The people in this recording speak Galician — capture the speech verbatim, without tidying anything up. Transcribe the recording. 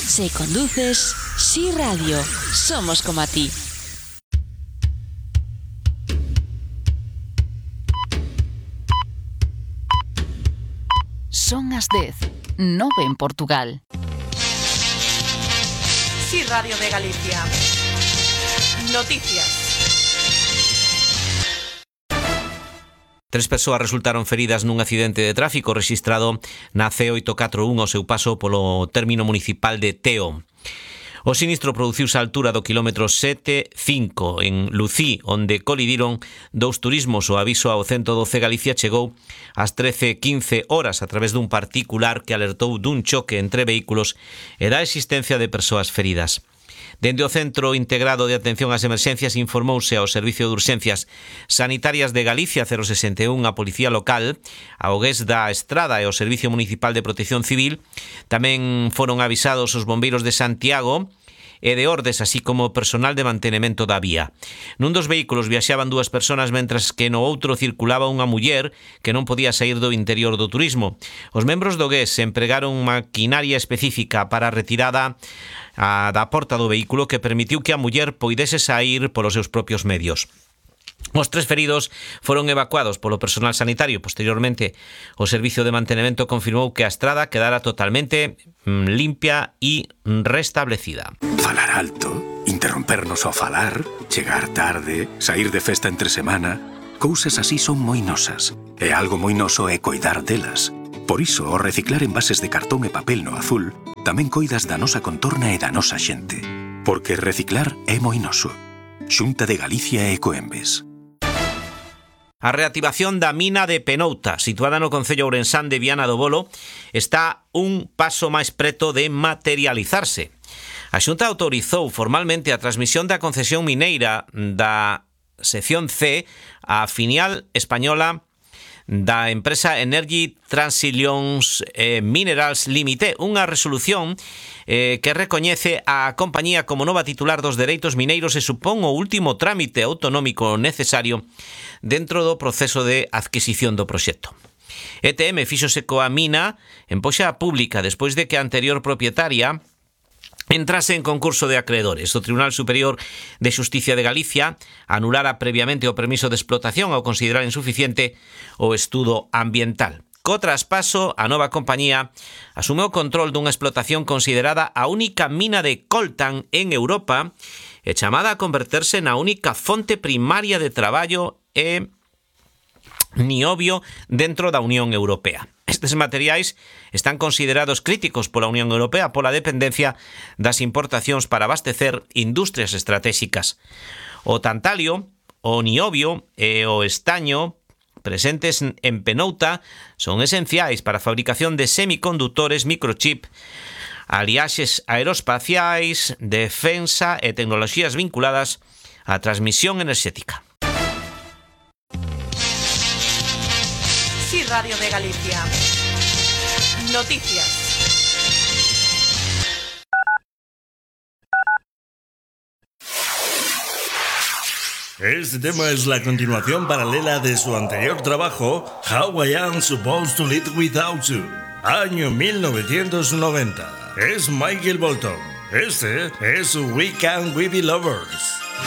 Si conduces, Si Radio. Somos como a ti. Son as dez, nove en Portugal. Si Radio de Galicia. Noticias. Tres persoas resultaron feridas nun accidente de tráfico rexistrado na C oito catro un ao seu paso polo término municipal de Teo. O sinistro produciuse á altura do quilómetro sete cinco en Lucí, onde colidiron dous turismos. O aviso ao ciento doce Galicia chegou ás trece quince horas a través dun particular que alertou dun choque entre vehículos e da existencia de persoas feridas. Dende o Centro Integrado de Atención ás Emerxencias informouse ao Servicio de Urxencias Sanitarias de Galicia cero sesenta e un, a Policía Local, a Ogués da Estrada e o Servicio Municipal de Protección Civil. Tamén foron avisados os bombeiros de Santiago e de Ordes, así como personal de mantenimento da vía. Nun dos vehículos viaxaban dúas persoas, mentras que no outro circulaba unha muller que non podía sair do interior do turismo. Os membros do G E S empregaron maquinaria específica para a retirada a, da porta do vehículo, que permitiu que a muller poidese sair polos seus propios medios. Os tres feridos foron evacuados polo personal sanitario. Posteriormente, o Servicio de Mantenimento confirmou que a estrada quedara totalmente mm, limpia e restablecida. Falar alto, interrompernos ao falar, chegar tarde, sair de festa entre semana, cousas así son moi nosas. E algo moi noso é coidar delas. Por iso, ao reciclar envases de cartón e papel no azul, tamén coidas da nosa contorna e da nosa xente. Porque reciclar é moi noso. Xunta de Galicia e Ecoembes. A reactivación da mina de Penouta, situada no concello ourensán de Viana do Bolo, está un paso máis preto de materializarse. A Xunta autorizou formalmente a transmisión da concesión mineira da sección C á filial española da empresa Energy Transitions eh, Minerals Limited, unha resolución eh, que recoñece a compañía como nova titular dos dereitos mineiros e supón o último trámite autonómico necesario dentro do proceso de adquisición do proxecto. E T M fíxose coa mina en poxa pública despois de que a anterior propietaria entrase en concurso de acreedores. O Tribunal Superior de Xusticia de Galicia anulara previamente o permiso de explotación ao considerar insuficiente o estudo ambiental. Co traspaso, a nova compañía asume o control dunha explotación considerada a única mina de coltan en Europa e chamada a converterse na única fonte primaria de traballo e niobio dentro da Unión Europea. Estes materiais están considerados críticos pola Unión Europea pola dependencia das importacións para abastecer industrias estratégicas. O tantalio, o niobio e o estaño presentes en Penouta son esenciais para a fabricación de semicondutores, microchip, aliaxes aeroespaciais, defensa e tecnoloxías vinculadas á transmisión enerxética. Si Radio de Galicia. Noticias. Este tema es la continuación paralela de su anterior trabajo, How I Am Supposed to Live Without You, año mil novecientos noventa. Es Michael Bolton. Este es We Can We Be Lovers.